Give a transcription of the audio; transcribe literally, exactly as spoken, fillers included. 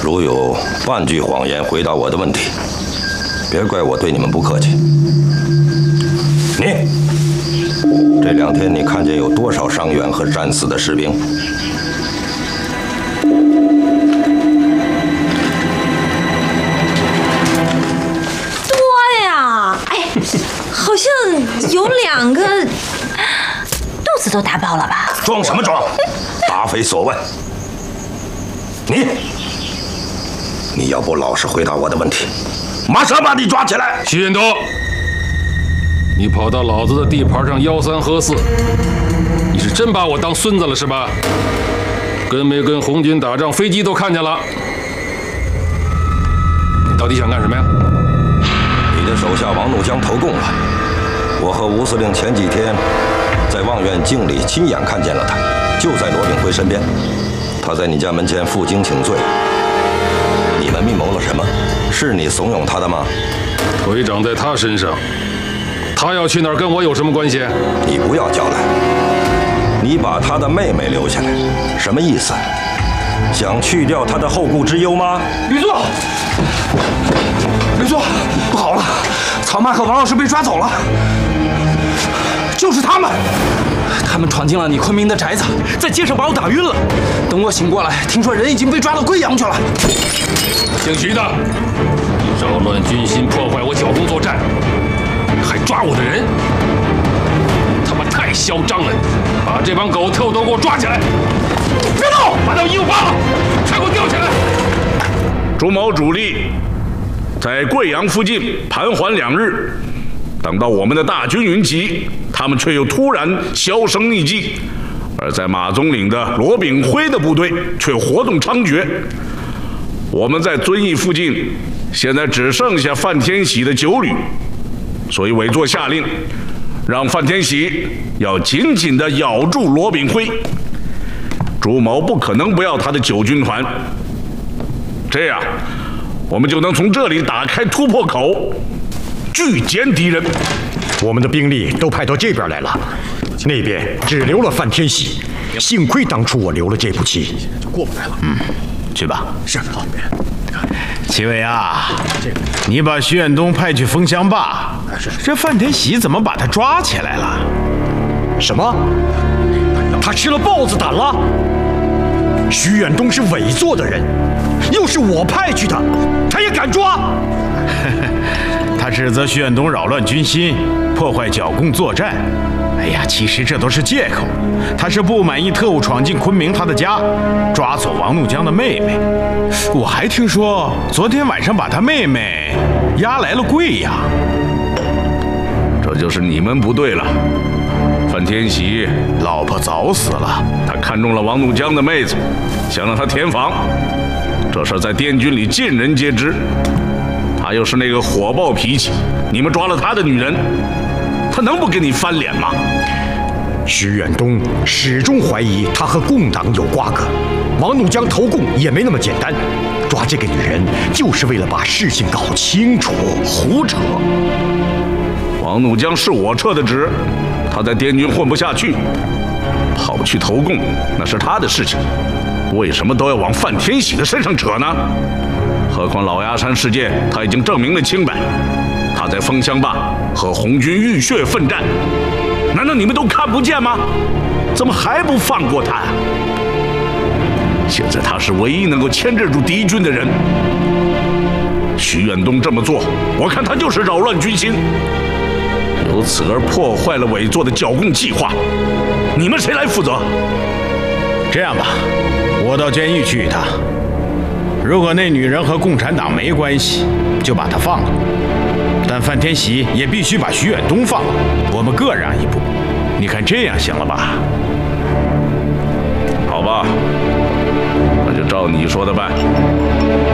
如有半句谎言，回答我的问题，别怪我对你们不客气。你这两天你看见有多少伤员和战死的士兵？ 多呀！哎，好像有两个，肚子都打爆了吧？ 装什么装？答非所问。你，你要不老实回答我的问题，马上把你抓起来！ 徐远东，你跑到老子的地盘上吆三喝四，你是真把我当孙子了是吧？跟没跟红军打仗，飞机都看见了，你到底想干什么呀？ 你的手下王怒江投共了，我和吴司令前几天在望远镜里亲眼看见了他，就在罗炳辉身边。他在你家门前负荆请罪，你们密谋了什么？是你怂恿他的吗？ 腿长在他身上，他要去哪儿跟我有什么关系？ 你不要交代，你把他的妹妹留下来，什么意思？想去掉他的后顾之忧吗？ 吕座，吕座，不好了，曹曼和王老师被抓走了，就是他们。他们闯进了你昆明的宅子，在街上把我打晕了。等我醒过来，听说人已经被抓到贵阳去了。 姓徐的，你扰乱军心，破坏我剿共作战，还抓我的人，他妈太嚣张了！把这帮狗特务都给我抓起来！别动，把他们衣服扒了，全给我吊起来！ 朱某主力在贵阳附近盘桓两日。等到我们的大军云集，他们却又突然销声匿迹；而在马宗岭的罗炳辉的部队却活动猖獗。我们在遵义附近，现在只剩下范天喜的九旅，所以委座下令，让范天喜要紧紧地咬住罗炳辉。朱某不可能不要他的九军团，这样我们就能从这里打开突破口。拒歼敌人， 我们的兵力都派到这边来了，那边只留了范天喜。幸亏当初我留了这步棋，就过不来了。 嗯，去吧。 是，好。 齐伟啊，你把徐远东派去封乡坝，这范天喜怎么把他抓起来了？ 什么？他吃了豹子胆了？徐远东是伪作的人，又是我派去的，他也敢抓？ 他指责徐远东扰乱军心，破坏剿共作战。哎呀，其实这都是借口。他是不满意特务闯进昆明他的家，抓走王怒江的妹妹。我还听说昨天晚上把他妹妹押来了贵阳。 这就是你们不对了。范天喜老婆早死了， 他看中了王怒江的妹子，想让她填房。这事在滇军里尽人皆知。他又是那个火爆脾气，你们抓了他的女人，他能不跟你翻脸吗？ 徐远东始终怀疑他和共党有瓜葛，王怒江投共也没那么简单，抓这个女人就是为了把事情搞清楚。 胡扯！王怒江是我撤的职，他在滇军混不下去，跑去投共那是他的事情，为什么都要往范天喜的身上扯呢？何况老鸭山事件，他已经证明了清白。他在封乡坝和红军浴血奋战，难道你们都看不见吗？怎么还不放过他？现在他是唯一能够牵制住敌军的人。徐远东这么做，我看他就是扰乱军心，由此而破坏了伪作的剿共计划。你们谁来负责？ 这样吧，我到监狱去一趟。如果那女人和共产党没关系，就把她放了。但范天喜也必须把徐远东放了，我们各让一步。你看这样行了吧？ 好吧，那就照你说的办。